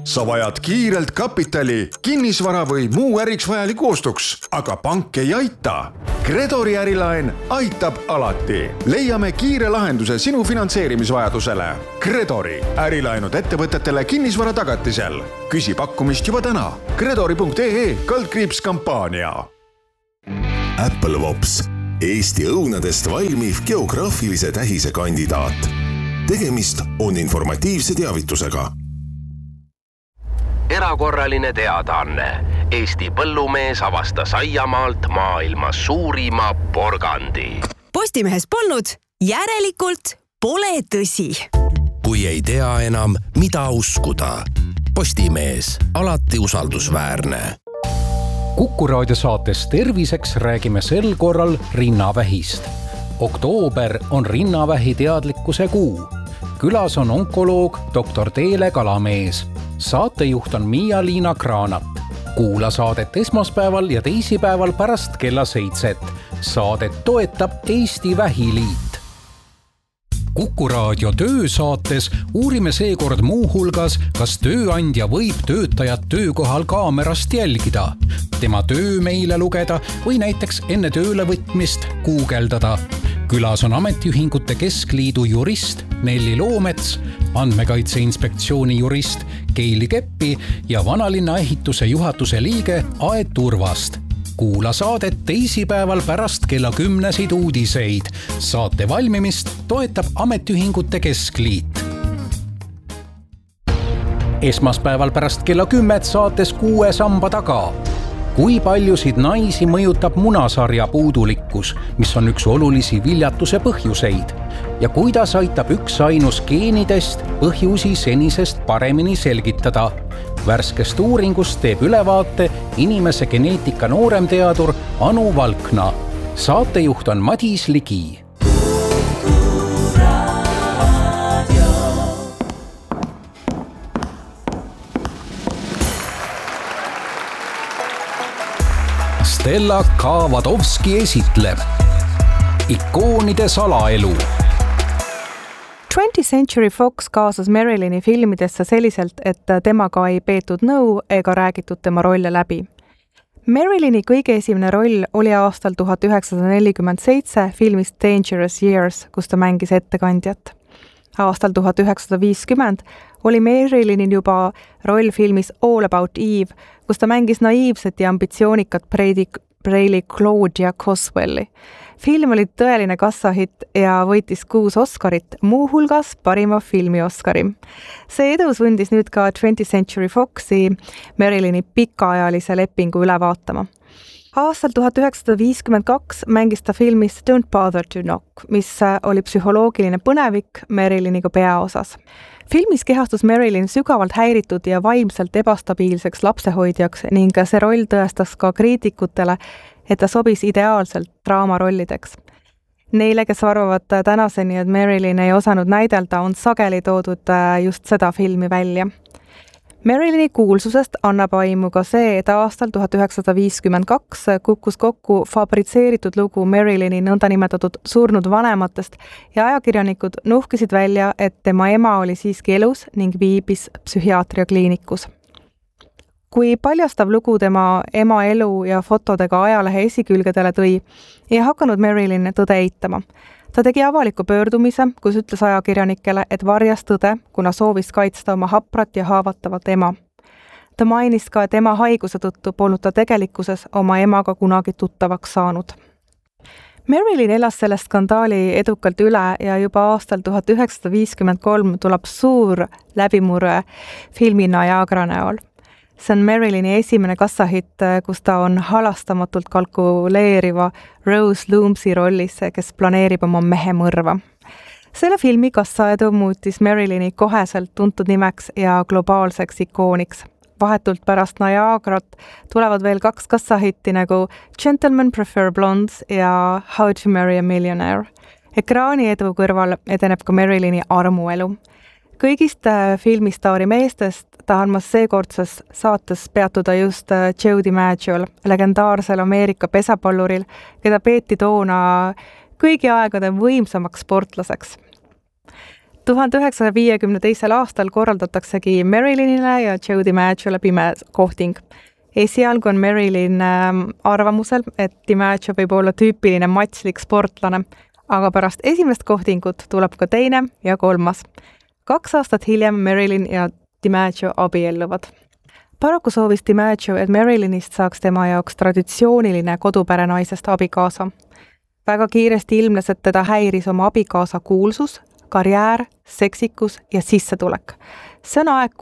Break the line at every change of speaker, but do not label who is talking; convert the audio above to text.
sa vajad kiirelt kapitali, kinnisvara või muu äriks vajaliku ostuks, aga pank ei aita. Credori ärilaen aitab alati. Leiame kiire lahenduse sinu finantseerimisvajadusele. Credori ärilaenud ettevõtetele kinnisvara tagatisel. Küsi pakkumist juba täna. Credori.ee/kampaania.
Apple Wops, Eesti õunadest valmiv geograafilise tähise kandidaat. Tegemist on informatiivse teavitusega.
Erakorraline teadaanne. Eesti põllumees avastas aiamaalt maailma suurima porgandi.
Postimehes polnud, järelikult pole tõsi.
Kui ei tea enam, mida uskuda. Postimees, alati usaldusväärne.
Kuku raadio saates Terviseks räägime sel korral rinnavähist. Oktoober on rinnavähi teadlikkuse kuu. Külas on onkoloog Dr. Teele Kalamees. Saatejuht on Miia-Liina Kraanat. Kuula saadet esmaspäeval ja teisipäeval pärast kella 7. Saadet toetab Eesti Vähiliit. Kuku raadio töösaates uurime seekord muuhulgas, kas tööandja võib töötajat töökohal kaamerast jälgida, tema töö meile lugeda või näiteks enne tööle võtmist guugeldada. Külas on Ametiühingute Keskliidu jurist Nelli Loomets, Andmekaitse Inspektsiooni jurist Keili Keppi ja Vanalinna ehituse juhatuse liige Aet Turvast. Kuula saadet teisipäeval pärast kella 10 uudiseid. Saate valmimist toetab Ametiühingute Keskliit. Esmaspäeval pärast kella 10 saates 6 samba taga. Kui paljusid naisi mõjutab munasarja puudulikkus, mis on üks olulisi viljatuse põhjuseid? Ja kuidas aitab üks ainus geenidest põhjusi senisest paremini selgitada? Värskest uuringust teeb ülevaate inimese geneetika nooremteadur Anu Valkna. Saatejuht on Madis Ligi. Stella Kavadovski esitleb ikoonide salaelu.
20th Century Fox kaasas Marilyni filmidesse selliselt, et temaga ei peetud nõu ega räägitud tema rolle läbi. Marilyni kõige esimene roll oli aastal 1947 filmis Dangerous Years, kus ta mängis ettekandjat. Aastal 1950 oli Marylynil juba roll filmis All About Eve, kus ta mängis naiivset ja ambitsioonikat preili Claudia Coswelli. Film oli tõeline kassahitt ja võitis 6 Oscarit, muuhulgas parima filmi Oscari. See edu sundis nüüd ka 20th Century Foxi Marilyni pikaajalise lepingu üle vaatama. Aastal 1952 mängis ta filmis Don't Bother to Knock, mis oli psühholoogiline põnevik Marilyniga peaosas. Filmis kehastus Marilyn sügavalt häiritud ja vaimselt ebastabiilseks lapsehoidjaks ning see roll tõestas ka kriitikutele, et ta sobis ideaalselt draamarollideks. Neile, kes arvavad tänaseni, et Marilyn ei osanud näidelda, on sageli toodud just seda filmi välja. Marilyni kuulsusest annab aimu ka see, et aastal 1952 kukkus kokku fabritseeritud lugu Marilyni nõndanimetatud surnud vanematest ja ajakirjanikud nuhkisid välja, et tema ema oli siiski elus ning viibis psühhiaatriakliinikus. Kui paljastav lugu tema ema elu ja fotodega ajalehe esikülgedele tõi, ei hakanud Marilyn tõde eitama. Ta tegi avaliku pöördumise, kus ütles ajakirjanikele, et varjas tõde, kuna soovis kaitsta oma haprat ja haavatavat ema. Ta mainis ka, et ema haiguse tõttu polnud ta tegelikkuses oma emaga kunagi tuttavaks saanud. Marilyn elas selle skandaali edukalt üle ja juba aastal 1953 tuleb suur läbimurre filmi Niagara näol. See on Marilyni esimene kassahitt, kus ta on halastamatult kalkuleeriva Rose Loomsi rollis, kes planeerib oma mehe mõrva. Selle filmi kassaedu muutis Marilyni koheselt tuntud nimeks ja globaalseks ikooniks. Vahetult pärast Niagarat tulevad veel 2 kassahitti nagu Gentlemen Prefer Blondes ja How to Marry a Millionaire. Ekraani edu kõrval edeneb ka Marilyni armuelu. Kõigist filmistaari meestest tahan ma seekordses saates peatuda just Joe DiMaggio'l, legendaarsel Ameerika pesapalluril, keda peeti toona kõigi aegade võimsamaks sportlaseks. 1952. aastal korraldataksegi Marilinile ja Joe DiMaggio'le pime kohting. Esialgu on Marilyn arvamusel, et DiMaggio võib olla tüüpiline matslik sportlane, aga pärast esimest kohtingut tuleb ka teine ja kolmas. 2 aastat hiljem Marilyn ja DiMaggio abielluvad. Paraku soovis DiMaggio, et Marilynist saaks tema jaoks traditsiooniline koduperenaisest abikaasa. Väga kiiresti ilmnes, et teda häiris oma abikaasa kuulsus, karjäär, seksikus ja sissetulek. See on aeg,